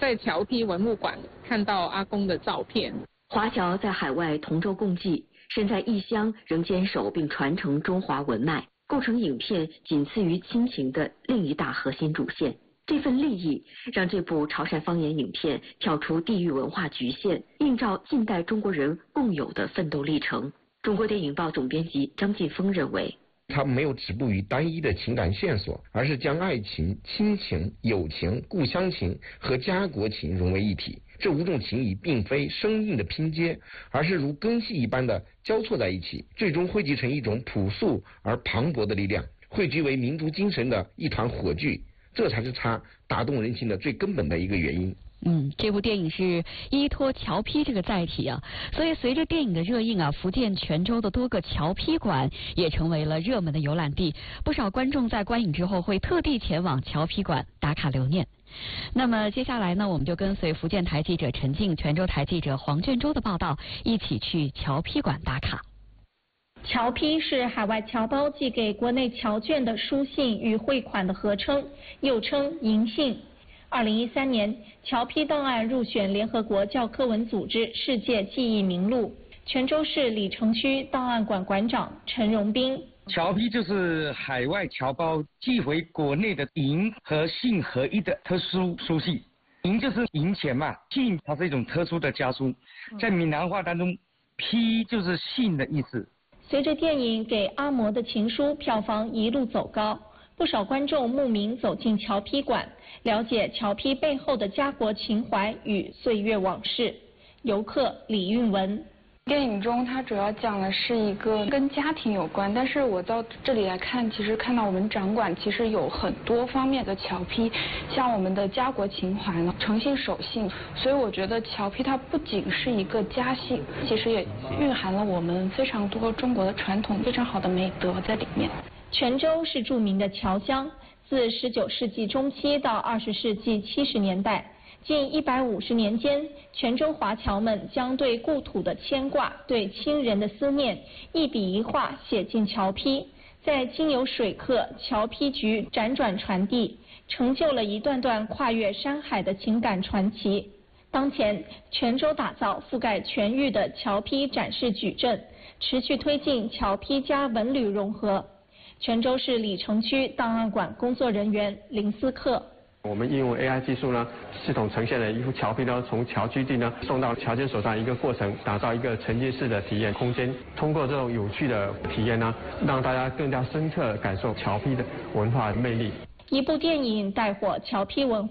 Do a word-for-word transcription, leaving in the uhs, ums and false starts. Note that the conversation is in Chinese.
在侨批文物馆看到阿公的照片。 华侨在海外同舟共济，身在异乡仍坚守并传承中华文脉，构成影片仅次于亲情的另一大核心主线。这份利益让这部潮汕方言影片跳出地域文化局限，映照近代中国人共有的奋斗历程。中国电影报总编辑张劲峰认为， 它没有止步于单一的情感线索，而是将爱情、亲情、友情、故乡情和家国情融为一体。这五种情谊并非生硬的拼接，而是如根系一般的交错在一起，最终汇集成一种朴素而磅礴的力量，汇聚为民族精神的一团火炬。这才是它打动人心的最根本的一个原因。 嗯，这部电影是依托侨批这个载体啊，所以随着电影的热映啊，福建泉州的多个侨批馆也成为了热门的游览地。不少观众在观影之后会特地前往侨批馆打卡留念。那么接下来呢，我们就跟随福建台记者陈静、泉州台记者黄卷洲的报道，一起去侨批馆打卡。 侨批是海外侨胞寄给国内侨眷的书信与汇款的合称，又称银信。二零一三年，侨批档案入选联合国教科文组织世界记忆名录。泉州市里城区档案馆馆长陈荣斌。 侨批就是海外侨胞寄回国内的银和信合一的特殊书信。银就是银钱嘛，信它是一种特殊的家书，在闽南话当中，批就是信的意思。 随着电影《给阿嬷的情书》票房一路走高，不少观众慕名走进侨批馆，了解侨批背后的家国情怀与岁月往事。游客李运文。 电影中它主要讲的是一个跟家庭有关，但是我到这里来看，其实看到我们展馆其实有很多方面的侨批，像我们的家国情怀呢，诚信守信，所以我觉得侨批它不仅是一个家信，其实也蕴含了我们非常多中国的传统非常好的美德在里面。 泉州是著名的侨乡，自十九世纪中期到二十世纪七十年代。近一百五十年间，泉州华侨们将对故土的牵挂、对亲人的思念，一笔一画写进侨批，在经由水客、侨批局辗转传递，成就了一段段跨越山海的情感传奇。当前，泉州打造覆盖全域的侨批展示矩阵，持续推进侨批加文旅融合。泉州市里城区档案馆工作人员林思克。 我们应用 A I 技术呢，系统呈现了一幅侨批呢，从侨居地呢送到侨监手上一个过程，打造一个沉浸式的体验空间。通过这种有趣的体验呢，让大家更加深刻地感受侨批的文化魅力。 一部电影带火侨批文化。